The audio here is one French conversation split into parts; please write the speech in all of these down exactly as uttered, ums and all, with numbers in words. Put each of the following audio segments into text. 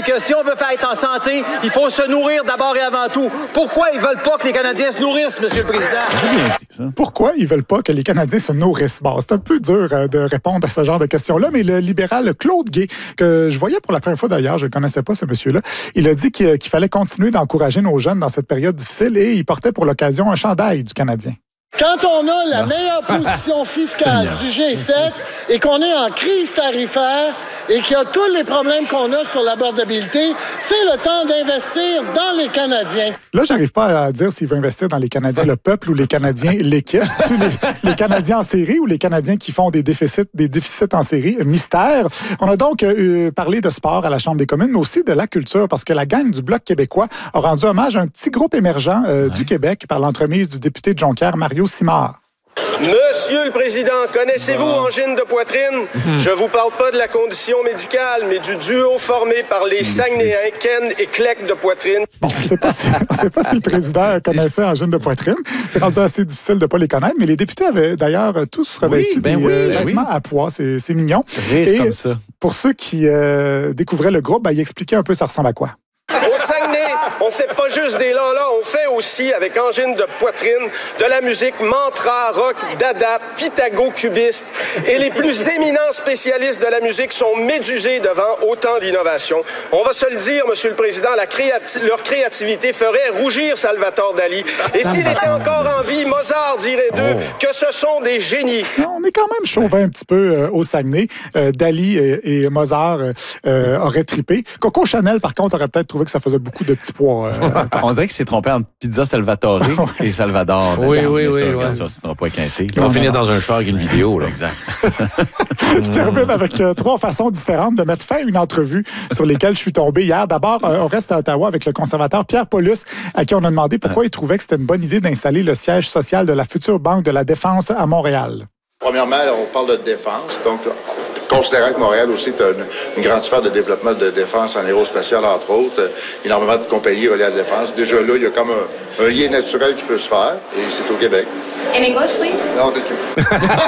que si on veut faire être en santé, il faut se nourrir d'abord et avant tout. Pourquoi ils veulent pas que les Canadiens se nourrissent, Monsieur le Président? Pourquoi ils veulent pas que les Canadiens se nourrissent? Bon, c'est un peu dur euh, de répondre à ce genre de questions-là, mais le libéral Claude Guay, que je voyais pour la première fois d'ailleurs, je ne connaissais pas ce monsieur-là, il a dit qu'il, qu'il fallait continuer d'encourager nos jeunes dans cette période difficile et il portait pour l'occasion un chandail du Canadien. Quand on a la meilleure position fiscale du G sept et qu'on est en crise tarifaire et qu'il y a tous les problèmes qu'on a sur l'abordabilité, c'est le temps d'investir dans les Canadiens. Là, j'arrive pas à dire s'il veut investir dans les Canadiens, le peuple ou les Canadiens, l'équipe. C'est-tu les, les Canadiens en série ou les Canadiens qui font des déficits, des déficits en série? Mystère. On a donc euh, parlé de sport à la Chambre des communes, mais aussi de la culture, parce que la gang du Bloc québécois a rendu hommage à un petit groupe émergent euh, ouais. du Québec par l'entremise du député de Jonquière, Mario Simard. Monsieur le Président, connaissez-vous bon. angine de poitrine? Mm-hmm. Je vous parle pas de la condition médicale, mais du duo formé par les Saguenayens Ken et Clec de poitrine. Bon, on ne sait pas si, on sait pas si le président connaissait angine de poitrine. C'est rendu assez difficile de ne pas les connaître, mais les députés avaient d'ailleurs tous revêtu oui, ben des oui, euh, ben vêtements oui. à pois. C'est, c'est mignon. Rire et comme ça. Pour ceux qui euh, découvraient le groupe, ben, il expliquait un peu ça ressemble à quoi. Au Saguenay, on fait pas juste des là-là, on fait aussi, avec angine de poitrine, de la musique mantra, rock, dada, pythago-cubiste. Et les plus éminents spécialistes de la musique sont médusés devant autant d'innovation. On va se le dire, Monsieur le Président, la créati- leur créativité ferait rougir Salvatore Dali. Et s'il était encore en vie, Mozart dirait d'eux oh. que ce sont des génies. On est quand même chauvin un petit peu euh, au Saguenay. Euh, Dali et, et Mozart euh, auraient trippé. Coco Chanel, par contre, aurait peut-être trouvé que ça faisait beaucoup de petits pois. Euh, on dirait qu'il s'est trompé entre Pizza Salvatore et Salvador. Oui, oui, oui. Ça, ça, ça, pas quinté. On va finir dans un char avec une vidéo. Là. Exact. Je termine avec euh, trois façons différentes de mettre fin à une entrevue sur lesquelles je suis tombé hier. D'abord, euh, on reste à Ottawa avec le conservateur Pierre Paulus, à qui on a demandé pourquoi il trouvait que c'était une bonne idée d'installer le siège social de la future Banque de la Défense à Montréal. Premièrement, on parle de défense, donc considérant que Montréal aussi est une, une grande sphère de développement de défense en aérospatial, entre autres, euh, énormément de compagnies reliées à la défense. Déjà là, il y a comme un, un lien naturel qui peut se faire, et c'est au Québec. In English, please? No, thank you.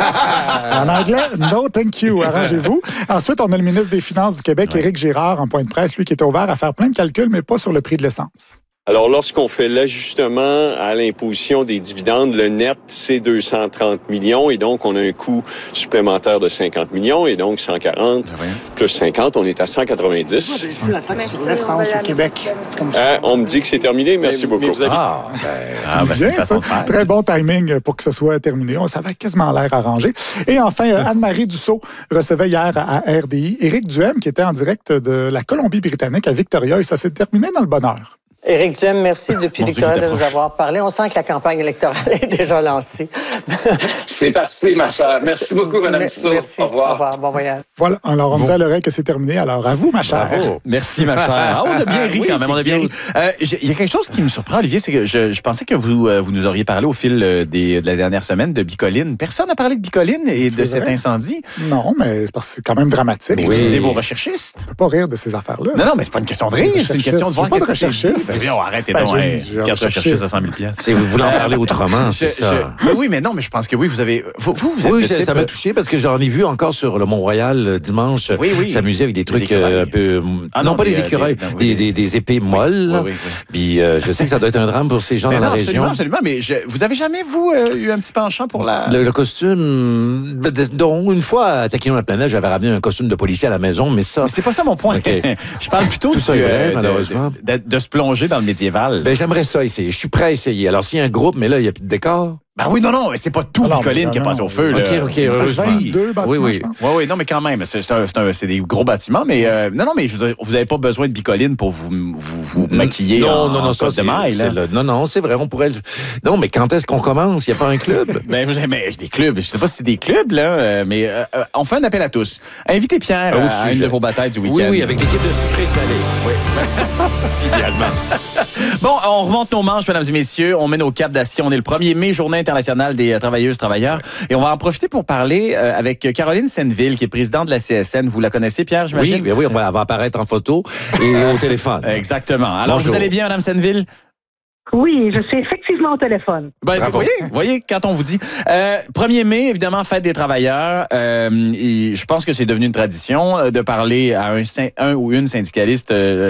En anglais, no, thank you, arrangez-vous. Ensuite, on a le ministre des Finances du Québec, ouais. Éric Girard, en point de presse, lui qui était ouvert à faire plein de calculs, mais pas sur le prix de l'essence. Alors, lorsqu'on fait l'ajustement à l'imposition des dividendes, le net, c'est deux cent trente millions et donc on a un coût supplémentaire de cinquante millions et donc cent quarante plus cinquante, on est à cent quatre-vingt-dix. C'est la taxe sur l'essence au Québec. Hein, on me dit que c'est terminé. Merci mais, beaucoup. Mais avez... Ah, ben, ah, ben, bien, ça. Très bon timing pour que ce soit terminé. Ça avait quasiment l'air arrangé. Et enfin, Anne-Marie Dussault recevait hier à R D I Éric Duhem, qui était en direct de la Colombie-Britannique à Victoria, et ça s'est terminé dans le bonheur. Éric Duhem, merci depuis Victoria de nous avoir parlé. On sent que la campagne électorale est déjà lancée. C'est parti, ma chère. Merci beaucoup, Mme Dussault. Merci. Au revoir. Au revoir. Bon voyage. Voilà. Alors, on me dit à l'oreille que c'est terminé. Alors, à vous, ma chère. Bravo. Merci, ma chère. Ah, on a bien ri oui, quand même. On a bien ri. Euh, Il y a quelque chose qui me surprend, Olivier, c'est que je, je pensais que vous, euh, vous nous auriez parlé au fil des, de la dernière semaine de Bicoline. Personne n'a parlé de Bicoline et c'est de vrai? Cet incendie. Non, mais c'est parce que c'est quand même dramatique. Mais oui. Utilisez vos recherchistes. Je ne peux pas rire de ces affaires-là. Non, non, mais c'est pas une question de rire. C'est une question de voir qu'est-ce que c'est. Ben, on arrête et non. Quatre recherchistes à cent mille piastres. C'est, vous voulez en parler autrement, c'est je, ça? Je, oui, mais non, mais je pense que oui, vous avez... Vous, vous, vous êtes oui, type... ça m'a touché parce que j'en ai vu encore sur le Mont-Royal dimanche oui, oui. s'amuser avec des trucs des euh, un peu... Ah, non, non, pas des écureuils, des, des, des, des épées molles. Oui, oui, oui. Puis euh, je sais que ça doit être un drame pour ces gens mais dans non, la absolument, région. Absolument, mais je, vous avez jamais, vous, euh, eu un petit penchant pour la... Le, le costume... Donc, une fois, à Taquillon la planète, j'avais ramené un costume de policier à la maison, mais ça... Mais c'est pas ça mon point. Okay. Je parle plutôt Tout du, ça est vrai, euh, malheureusement. De, de, de se plonger dans le médiéval. Ben, j'aimerais ça essayer. Je suis prêt à essayer. Alors, s'il y a un groupe, mais là, il n'y a plus de décor. Ben oui, non, non, c'est pas tout alors, Bicoline non, qui a passé au feu. OK, là. OK, c'est heureusement. vingt-deux bâtiments, oui, oui. je pense. Oui, oui, non, mais quand même, c'est, c'est, un, c'est, un, c'est des gros bâtiments, mais euh, non, non, mais je veux dire, vous n'avez pas besoin de Bicoline pour vous, vous, vous maquiller non, en, non, non, en ça, de maille. C'est le, non, non, c'est vrai, on pourrait... Non, mais quand est-ce qu'on commence? Il n'y a pas un club? ben, vous mais des clubs, je sais pas si c'est des clubs, là, mais euh, on fait un appel à tous. Invitez Pierre ah, à, à une de vos batailles du week-end. Oui, oui, avec l'équipe de sucré-salé. Oui. Idéalement. Bon, on remonte nos manches, mesdames et messieurs. On met nos capes d'acier. On est le premier mai, Journée internationale des travailleuses, travailleurs. Et on va en profiter pour parler euh, avec Caroline Senneville, qui est présidente de la C S N. Vous la connaissez, Pierre, j'imagine? Oui, bien oui, on va, elle va apparaître en photo et au téléphone. Exactement. Alors, bonjour. Vous allez bien, Madame Senneville? Oui, je suis effectivement au téléphone. Ben, vous voyez, voyez, quand on vous dit. Euh, premier mai, évidemment, fête des travailleurs. Euh, je pense que c'est devenu une tradition de parler à un, un ou une syndicaliste euh,